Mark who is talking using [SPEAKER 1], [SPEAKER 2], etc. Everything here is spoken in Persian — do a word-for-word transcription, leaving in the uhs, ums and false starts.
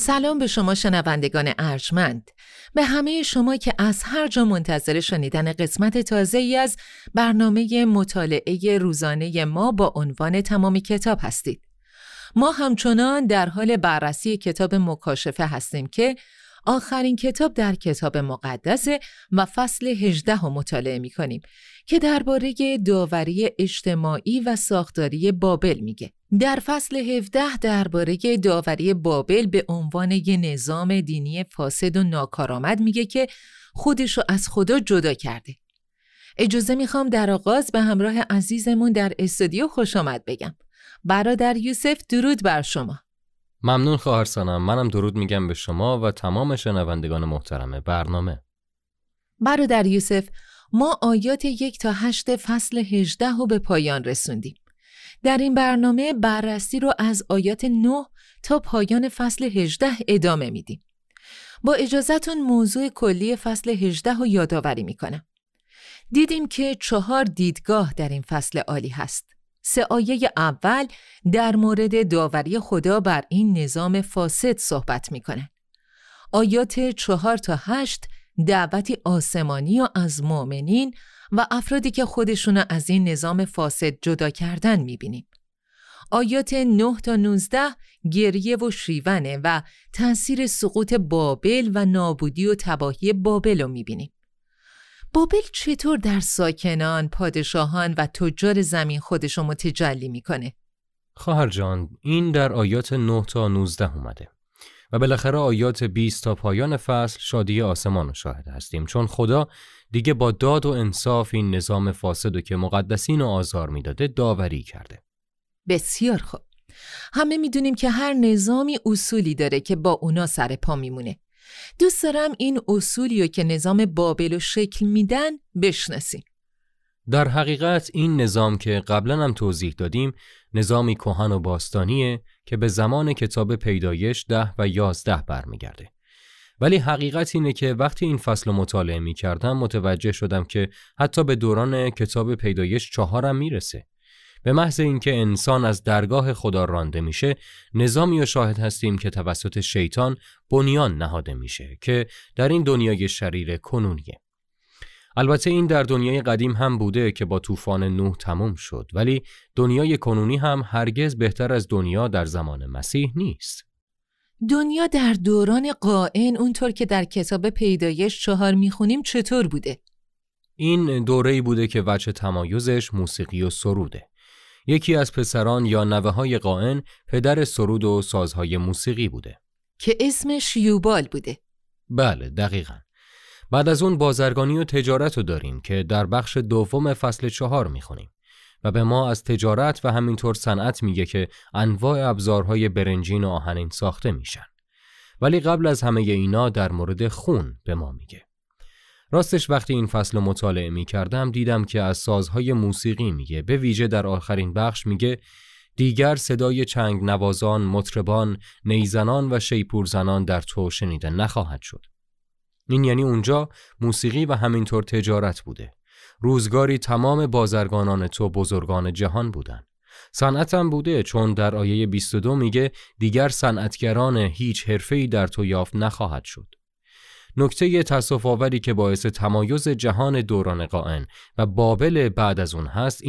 [SPEAKER 1] سلام به شما شنوندگان ارجمند، به همه شما که از هر جا منتظر شنیدن قسمت تازه‌ای از برنامه مطالعه روزانه ما با عنوان تمام کتاب هستید. ما همچنان در حال بررسی کتاب مکاشفه هستیم که آخرین کتاب در کتاب مقدس و فصل هجده رو مطالعه می کنیم که درباره داوری اجتماعی و ساختاری بابل میگه. در فصل هفده درباره داوری بابل به عنوان یه نظام دینی فاسد و ناکارآمد میگه که خودشو از خدا جدا کرده. اجازه میخوام در آغاز به همراه عزیزمون در استودیو خوش آمد بگم. برادر یوسف، درود بر شما.
[SPEAKER 2] ممنون خواهر سنم. منم درود میگم به شما و تمام شنوندگان محترم برنامه.
[SPEAKER 1] برادر یوسف، ما آیات یک تا هشت فصل هجده رو به پایان رسوندیم. در این برنامه بررسی رو از آیات نه تا پایان فصل هجده ادامه میدیم. با اجازهتون موضوع کلی فصل هجده رو یادآوری میکنم. دیدیم که چهار دیدگاه در این فصل عالی هست. سه آیه اول در مورد داوری خدا بر این نظام فاسد صحبت میکنه. آیات چهار تا هشت دعوتی آسمانی و از مؤمنین و افرادی که خودشون از این نظام فاسد جدا کردن میبینیم. آیات نه تا نوزده گریه و شیونه و تأثیر سقوط بابل و نابودی و تباهی بابل رو میبینیم. بابل چطور در ساکنان، پادشاهان و تجار زمین خودشو متجلی میکنه؟
[SPEAKER 2] خواهر جان، این در آیات نه تا نوزده اومده و بالاخره آیات بیست تا پایان فصل شادی آسمان رو شاهد هستیم، چون خدا دیگه با داد و انصاف این نظام فاسد که مقدسین رو آزار میداده داوری کرده.
[SPEAKER 1] بسیار خوب. همه میدونیم که هر نظامی اصولی داره که با اونا سر پا میمونه. دوست دارم این اصولی رو که نظام بابل رو شکل میدن بشناسیم.
[SPEAKER 2] در حقیقت این نظام که قبلا هم توضیح دادیم نظامی کهن و باستانیه که به زمان کتاب پیدایش ده و یازده برمیگرده. ولی حقیقت اینه که وقتی این فصل رو مطالعه می کردم متوجه شدم که حتی به دوران کتاب پیدایش چهارم میرسه. به محض اینکه انسان از درگاه خدا رانده میشه، نظامی رو شاهد هستیم که توسط شیطان بنیان نهاده میشه که در این دنیای شریر کنونیه. البته این در دنیای قدیم هم بوده که با طوفان نوح تموم شد، ولی دنیای کنونی هم هرگز بهتر از دنیا در زمان مسیح نیست.
[SPEAKER 1] دنیا در دوران قائن اونطور که در کتاب پیدایش چهار میخونیم چطور بوده؟
[SPEAKER 2] این دوره‌ای بوده که وجه تمایزش موسیقی و سروده. یکی از پسران یا نوه‌های قائن پدر سرود و سازهای موسیقی بوده
[SPEAKER 1] که اسمش یوبال بوده.
[SPEAKER 2] بله دقیقاً. بعد از اون بازرگانی و تجارت رو داریم که در بخش دوم فصل چهار میخونیم و به ما از تجارت و همینطور صنعت میگه که انواع ابزارهای برنجین و آهنین ساخته میشن. ولی قبل از همه اینا در مورد خون به ما میگه. راستش وقتی این فصل مطالعه می کردم دیدم که از سازهای موسیقی میگه، به ویژه در آخرین بخش میگه دیگر صدای چنگ نوازان، مطربان، نیزنان و شیپورزنان در تو شنیده نخواهد شد. این یعنی اونجا موسیقی و همینطور تجارت بوده. روزگاری تمام بازرگانان تو بزرگان جهان بودن. صنعت هم بوده، چون در آیه بیست و دو میگه دیگر صنعتگران هیچ حرفه‌ای در تو یافت نخواهد شد. نکته تأسف آوری که باعث تمایز جهان دوران قائن و بابل بعد از اون هست